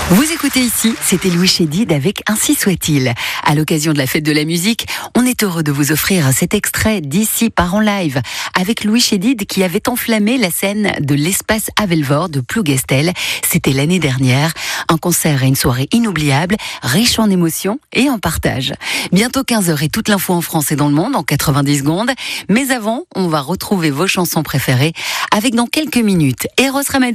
Vous écoutez ici, c'était Louis Chédid avec Ainsi soit-il. À l'occasion de la fête de la musique, on est heureux de vous offrir cet extrait d'Ici part en live avec Louis Chédid qui avait enflammé la scène de l'espace Avelvor de Plougastel. C'était l'année dernière. Un concert et une soirée inoubliable, riche en émotions et en partage. Bientôt 15h et toute l'info en France et dans le monde en 90 secondes. Mais avant, on va retrouver vos chansons préférées avec dans quelques minutes Eros Ramazzotti